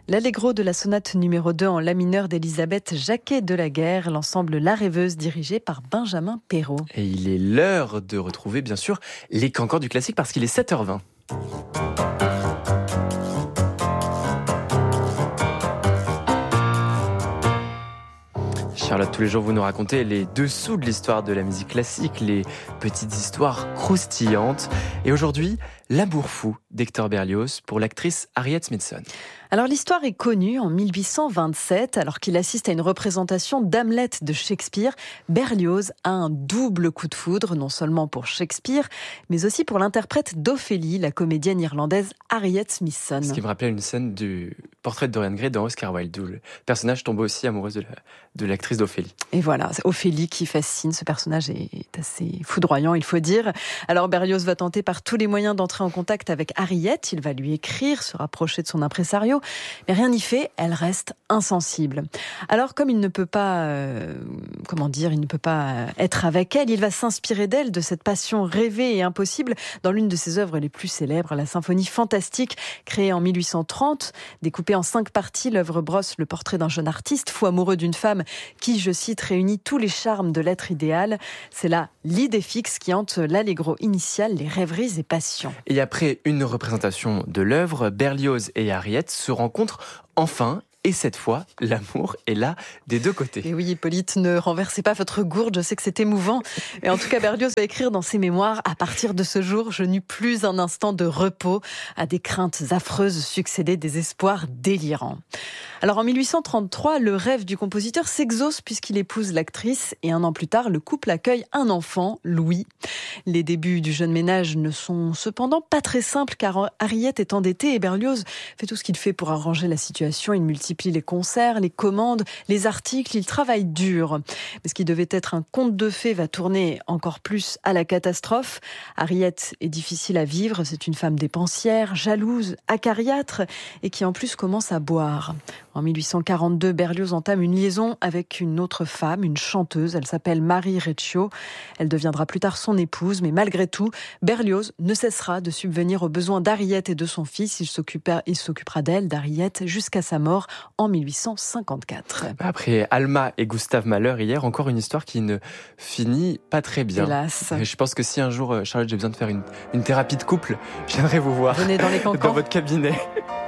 L'allegro de la sonate numéro 2 en la mineur d'Elisabeth Jacquet de la Guerre, l'ensemble La Rêveuse dirigé par Benjamin Perrault. Et il est l'heure de retrouver bien sûr les cancans du classique parce qu'il est 7h20. Charlotte, tous les jours vous nous racontez les dessous de l'histoire de la musique classique, les petites histoires croustillantes. Et aujourd'hui, L'amour fou d'Hector Berlioz pour l'actrice Harriet Smithson. Alors l'histoire est connue. En 1827, alors qu'il assiste à une représentation d'Hamlet de Shakespeare, Berlioz a un double coup de foudre, non seulement pour Shakespeare, mais aussi pour l'interprète d'Ophélie, la comédienne irlandaise Harriet Smithson. Ce qui me rappelait une scène du portrait de Dorian Gray dans Oscar Wilde, où le personnage tombe aussi amoureuse de l'actrice d'Ophélie. Et voilà, Ophélie qui fascine. Ce personnage est assez foudroyant, il faut dire. Alors Berlioz va tenter par tous les moyens d'entrer en contact avec Harriet. Il va lui écrire, se rapprocher de son impresario. Mais rien n'y fait, elle reste insensible. Alors comme il ne peut pas, être avec elle, il va s'inspirer d'elle, de cette passion rêvée et impossible, dans l'une de ses œuvres les plus célèbres, la symphonie fantastique, créée en 1830. Découpée en 5 parties, l'œuvre brosse le portrait d'un jeune artiste, fou amoureux d'une femme qui, je cite, réunit tous les charmes de l'être idéal. C'est là l'idée fixe qui hante l'allegro initial, les rêveries et passions. Et après une représentation de l'œuvre, Berlioz et Harriet se rencontrent enfin. Et cette fois, l'amour est là des deux côtés. Et oui, Hippolyte, ne renversez pas votre gourde, je sais que c'est émouvant. Et en tout cas, Berlioz va écrire dans ses mémoires « À partir de ce jour, je n'eus plus un instant de repos. À des craintes affreuses succédaient des espoirs délirants. » Alors en 1833, le rêve du compositeur s'exauce puisqu'il épouse l'actrice et 1 an plus tard, le couple accueille un enfant, Louis. Les débuts du jeune ménage ne sont cependant pas très simples car Harriet est endettée et Berlioz fait tout ce qu'il fait pour arranger la situation. Il multiplie les concerts, les commandes, les articles, il travaille dur. Mais ce qui devait être un conte de fées va tourner encore plus à la catastrophe. Harriet est difficile à vivre, c'est une femme dépensière, jalouse, acariâtre et qui en plus commence à boire. En 1842, Berlioz entame une liaison avec une autre femme, une chanteuse. Elle s'appelle Marie Reccio. Elle deviendra plus tard son épouse, mais malgré tout, Berlioz ne cessera de subvenir aux besoins d'Harriet et de son fils. Il s'occupera d'elle, d'Harriet, jusqu'à sa mort en 1854. Après Alma et Gustave Mahler, hier, encore une histoire qui ne finit pas très bien. Hélas. Je pense que si un jour, Charlotte, j'ai besoin de faire une thérapie de couple, j'aimerais vous voir. Venez dans les cancans. Dans votre cabinet.